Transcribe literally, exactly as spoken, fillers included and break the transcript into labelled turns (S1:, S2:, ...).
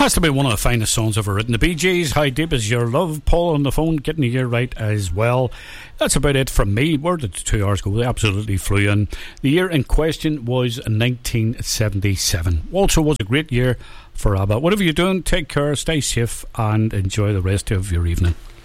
S1: Has to be one of the finest songs ever written. The Bee Gees, How Deep Is Your Love? Paul on the phone, getting the year right as well. That's about it from me. Where did two hours go? They absolutely flew in. The year in question was nineteen seventy-seven. Also was a great year for ABBA. Whatever you're doing, take care, stay safe, and enjoy the rest of your evening.